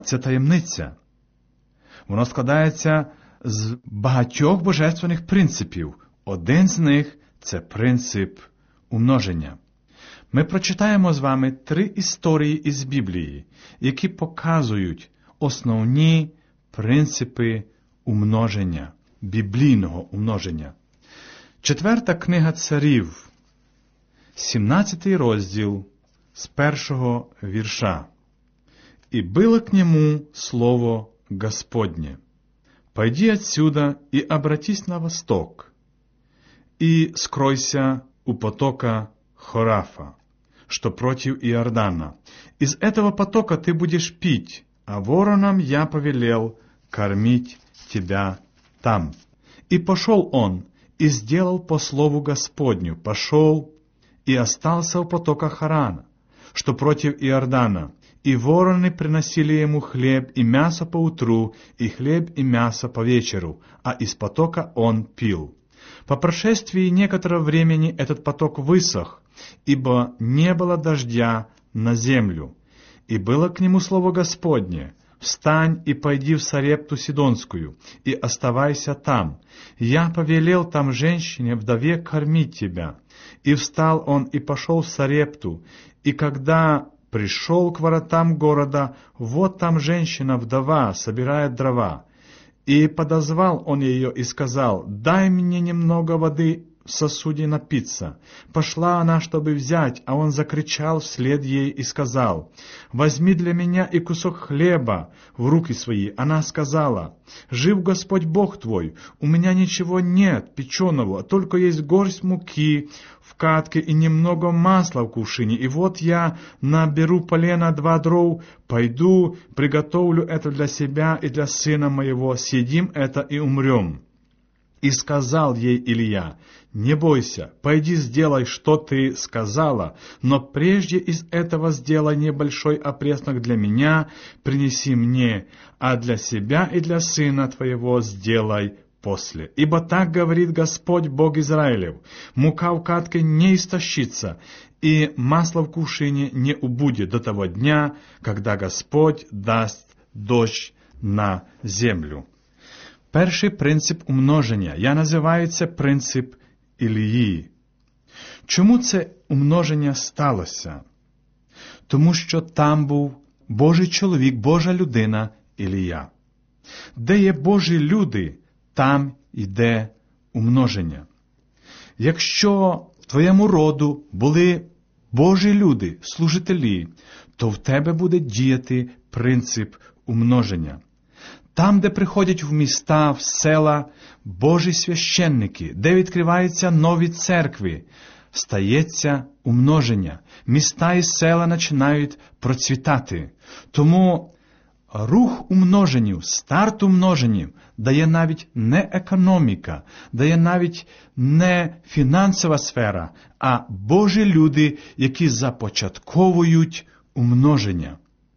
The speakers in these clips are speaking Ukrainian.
це таємниця. Воно складається з багатьох божественних принципів. Один з них – це принцип умноження. Ми прочитаємо з вами 3 історії із Біблії, які показують основні принципи умноження, біблійного умноження. 4 книга Царів, 17 розділ, с 1 вірша. «И было к нему слово Господне: пойди отсюда и обратись на восток, и скройся у потока Хорафа, что против Иордана. Из этого потока ты будешь пить, а воронам я повелел кормить тебя там». И пошел он, и сделал по слову Господню, пошел и остался у потока Харана, что против Иордана, и вороны приносили ему хлеб и мясо поутру, и хлеб и мясо по вечеру, а из потока он пил. По прошествии некоторого времени этот поток высох, ибо не было дождя на землю. И было к нему слово Господне: «Встань и пойди в Сарепту Сидонскую, и оставайся там. Я повелел там женщине, вдове, кормить тебя». И встал он и пошел в Сарепту, и когда пришел к воротам города, вот там женщина-вдова собирает дрова. И подозвал он ее и сказал: «Дай мне немного воды в сосуде напиться». Пошла она, чтобы взять, а он закричал вслед ей и сказал: «Возьми для меня и кусок хлеба в руки свои». Она сказала: «Жив Господь Бог твой, у меня ничего нет печеного, только есть горсть муки в катке и немного масла в кувшине. И вот я наберу полена 2 дров, пойду, приготовлю это для себя и для сына моего, съедим это и умрем». И сказал ей Илья: «Не бойся, пойди сделай, что ты сказала, но прежде из этого сделай небольшой опреснок для меня, принеси мне, а для себя и для сына твоего сделай после. Ибо так говорит Господь Бог Израилев: мука в катке не истощится, и масло в кувшине не убудет до того дня, когда Господь даст дождь на землю». Перший принцип умноження, я називаю це принцип Ілії. Чому це умноження сталося? Тому що там був Божий чоловік, Божа людина Ілія. Де є Божі люди, там йде умноження. Якщо в твоєму роду були Божі люди, служителі, то в тебе буде діяти принцип умноження. Там, де приходять в міста, в села Божі священники, де відкриваються нові церкви, стається умноження. Міста і села починають процвітати. Тому рух умноженню, старт умноженню дає навіть не економіка, дає навіть не фінансова сфера, а Божі люди, які започатковують умноження.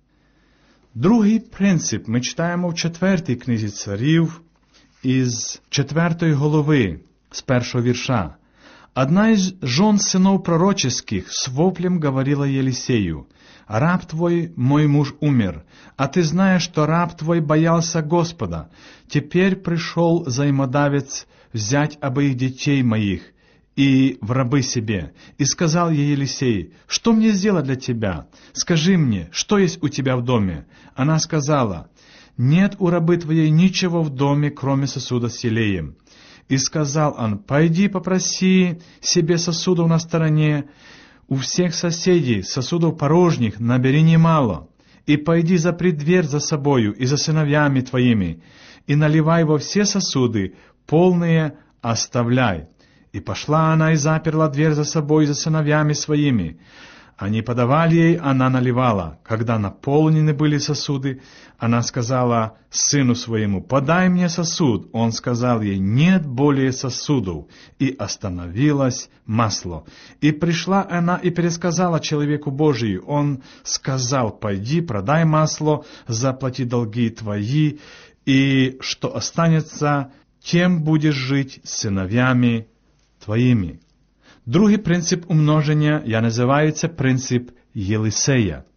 Другий принцип ми читаємо в 4 книзі Царів із 4 глави, з 1 вірша. «Одна из жен сынов пророческих с воплем говорила Елисею: раб твой, мой муж, умер, а ты знаешь, что раб твой боялся Господа. Теперь пришел взаимодавец взять обоих детей моих и в рабы себе. И сказал ей Елисей: что мне сделать для тебя? Скажи мне, что есть у тебя в доме? Она сказала: нет у рабы твоей ничего в доме, кроме сосуда с елеем. И сказал он: пойди попроси себе сосудов на стороне, у всех соседей сосудов порожних набери немало, и пойди запри дверь за собою и за сыновьями твоими, и наливай во все сосуды, полные оставляй. И пошла она и заперла дверь за собой и за сыновьями своими. Они подавали ей, она наливала. Когда наполнены были сосуды, она сказала сыну своему: подай мне сосуд. Он сказал ей: нет более сосудов. И остановилось масло. И пришла она и пересказала человеку Божию. Он сказал: пойди, продай масло, заплати долги твои, и что останется, тем будешь жить с сыновьями твоїми. Другий принцип умноження, я називаю це принцип Єлисея.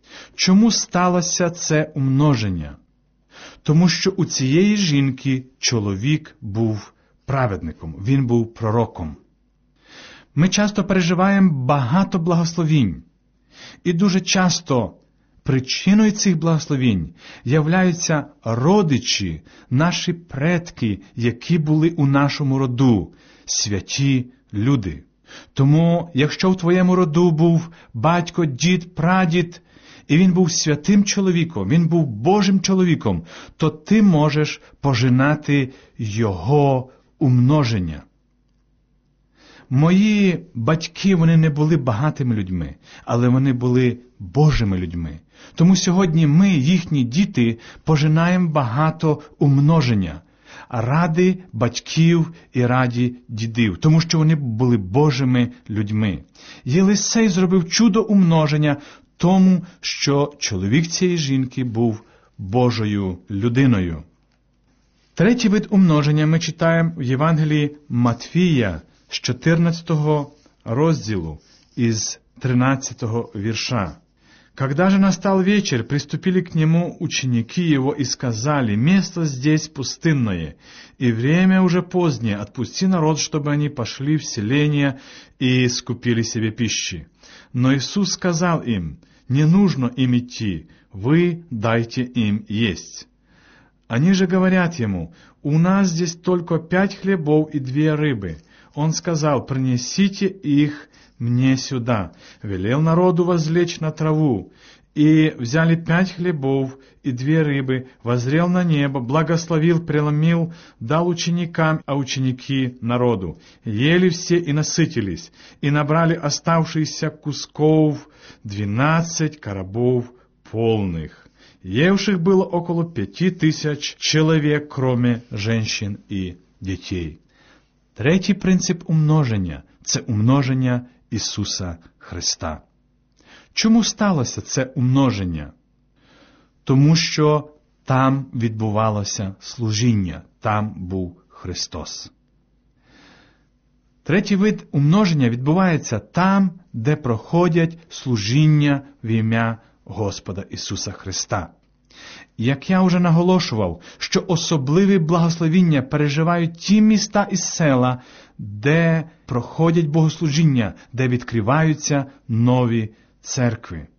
Чому сталося це умноження? Тому що у цієї жінки чоловік був праведником, він був пророком. Ми часто переживаємо багато благословінь, і дуже часто причиною цих благословінь являються родичі, наші предки, які були у нашому роду, святі люди. Тому, якщо в твоєму роду був батько, дід, прадід, і він був святим чоловіком, він був Божим чоловіком, то ти можеш пожинати його умноження. Мої батьки, вони не були багатими людьми, але вони були Божими людьми. Тому сьогодні ми, їхні діти, пожинаємо багато умноження ради батьків і раді дідів, тому що вони були Божими людьми. Єлисей зробив чудо умноження тому, що чоловік цієї жінки був Божою людиною. Третій вид умноження ми читаємо в Євангелії Матфія з 14 розділу із 13 вірша. «Когда же настал вечер, приступили к нему ученики его и сказали: место здесь пустынное, и время уже позднее, отпусти народ, чтобы они пошли в селения и скупили себе пищи. Но Иисус сказал им: не нужно им идти, вы дайте им есть. Они же говорят ему: у нас здесь только 5 хлебов и 2 рыбы. Он сказал: принесите их мне сюда. Велел народу возлечь на траву. И взяли 5 хлебов и 2 рыбы, воззрел на небо, благословил, преломил, дал ученикам, а ученики народу. Ели все и насытились, и набрали оставшиеся кусков 12 коробов полных. Евших было около 5000 человек, кроме женщин и детей». Третій принцип умноження – це умноження Ісуса Христа. Чому сталося це умноження? Тому що там відбувалося служіння, там був Христос. Третій вид умноження відбувається там, де проходять служіння в ім'я Господа Ісуса Христа. Як я вже наголошував, що особливі благословіння переживають ті міста і села, де проходять богослужіння, де відкриваються нові церкви.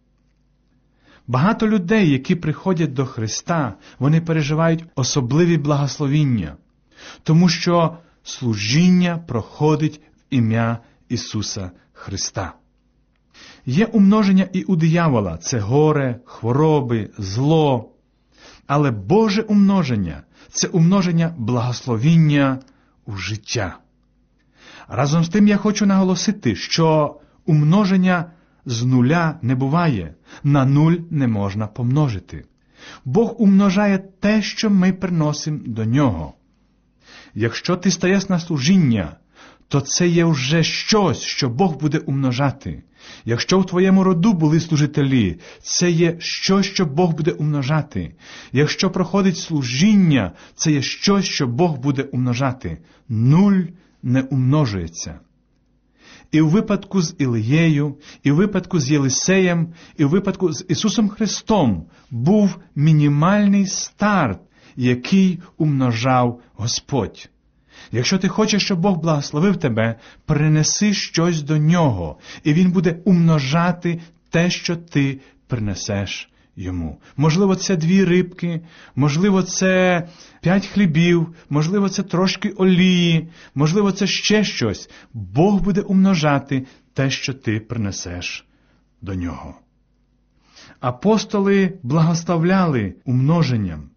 Багато людей, які приходять до Христа, вони переживають особливі благословіння, тому що служіння проходить в ім'я Ісуса Христа. Є умноження і у диявола – це горе, хвороби, зло. Але Боже умноження – це умноження благословіння у життя. Разом з тим я хочу наголосити, що умноження з нуля не буває, на 0 не можна помножити. Бог умножає те, що ми приносимо до Нього. Якщо ти стаєш на служіння, то це є вже щось, що Бог буде умножати. Якщо в твоєму роду були служителі, це є щось, що Бог буде умножати. Якщо проходить служіння, це є щось, що Бог буде умножати. 0 не умножується. І в випадку з Ілією, і в випадку з Єлисеєм, і в випадку з Ісусом Христом був мінімальний старт, який умножав Господь. Якщо ти хочеш, щоб Бог благословив тебе, принеси щось до Нього, і Він буде умножати те, що ти принесеш Йому. Можливо, це 2 рибки, можливо, це 5 хлібів, можливо, це трошки олії, можливо, це ще щось. Бог буде умножати те, що ти принесеш до Нього. Апостоли благословляли умноженням.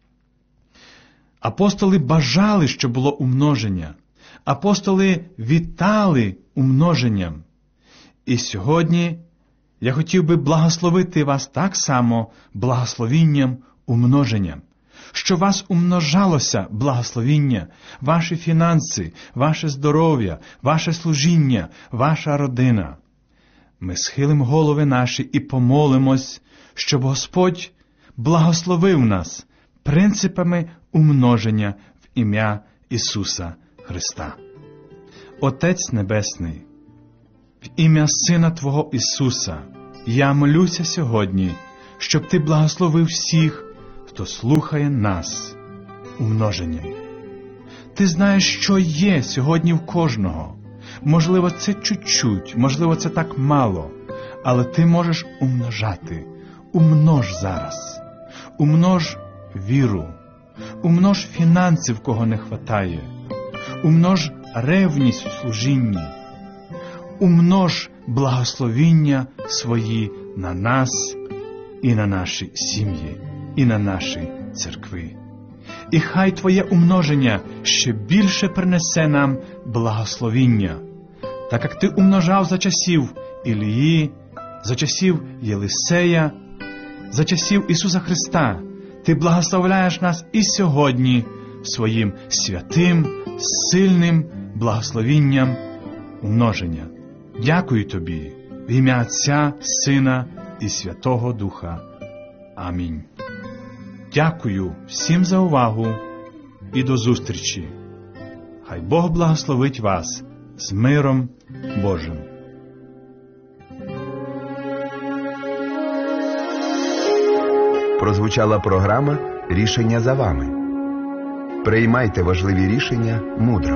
Апостоли бажали, щоб було умноження. Апостоли вітали умноженням. І сьогодні я хотів би благословити вас так само благословінням умноженням. Що вас умножалося благословіння, ваші фінанси, ваше здоров'я, ваше служіння, ваша родина. Ми схилимо голови наші і помолимось, щоб Господь благословив нас принципами умноження в ім'я Ісуса Христа. Отець Небесний, в ім'я Сина Твого Ісуса, я молюся сьогодні щоб Ти благословив всіх, хто слухає нас умноженням. Ти знаєш, що є сьогодні в кожного. Можливо, це чуть-чуть, можливо, це так мало, але Ти можеш умножати. Умнож зараз. Умнож віру. Умнож фінанси, в кого не хватає. Умнож ревність у служінні. Умнож благословіння свої на нас і на наші сім'ї, і на наші церкви. І хай Твоє умноження ще більше принесе нам благословіння, так як Ти умножав за часів Ілії, за часів Єлисея, за часів Ісуса Христа. Ти благословляєш нас і сьогодні своїм святим, сильним благословінням умноження. Дякую Тобі в ім'я Отця, Сина і Святого Духа. Амінь. Дякую всім за увагу і до зустрічі. Хай Бог благословить вас з миром Божим. Прозвучала програма «Рішення за вами». Приймайте важливі рішення мудро.